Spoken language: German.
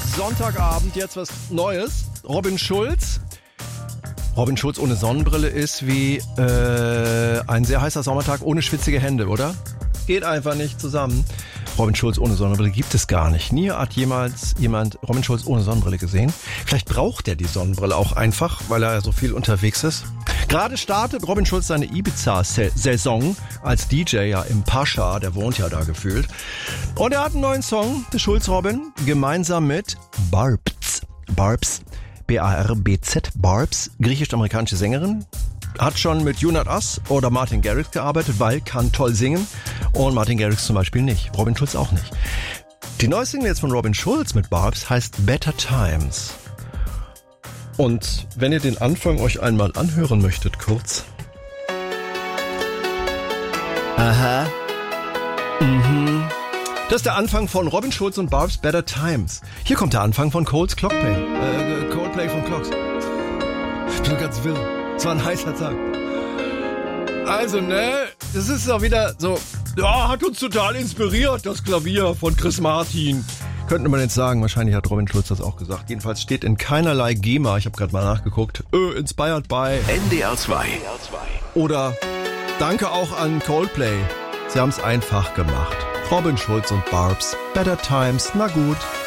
Sonntagabend, jetzt was Neues. Robin Schulz. Robin Schulz ohne Sonnenbrille ist wie ein sehr heißer Sommertag ohne schwitzige Hände, oder? Geht einfach nicht zusammen. Robin Schulz ohne Sonnenbrille gibt es gar nicht. Nie hat jemals jemand Robin Schulz ohne Sonnenbrille gesehen. Vielleicht braucht er die Sonnenbrille auch einfach, weil er so viel unterwegs ist. Gerade startet Robin Schulz seine Ibiza-Saison als DJ ja im Pascha, der wohnt ja da gefühlt. Und er hat einen neuen Song, der Schulz Robin, gemeinsam mit Barbz. Barbz, B-A-R-B-Z, Barbz, griechisch-amerikanische Sängerin. Hat schon mit You Not Us oder Martin Garrix gearbeitet, weil kann toll singen. Und Martin Garrix zum Beispiel nicht. Robin Schulz auch nicht. Die neue Single jetzt von Robin Schulz mit Barbz heißt Better Times. Und wenn ihr den Anfang euch einmal anhören möchtet, kurz. Aha. Mhm. Das ist der Anfang von Robin Schulz und Barbz Better Times. Hier kommt der Anfang von Coldplay von Clocks. Ich bin ganz wirr. Es war ein heißer Tag. Also, das ist doch wieder so, ja, hat uns total inspiriert, das Klavier von Chris Martin. Könnte man jetzt sagen, wahrscheinlich hat Robin Schulz das auch gesagt. Jedenfalls steht in keinerlei GEMA, ich habe gerade mal nachgeguckt, inspired by NDR 2. Oder danke auch an Coldplay. Sie haben es einfach gemacht. Robin Schulz und Barbz, Better Times, na gut.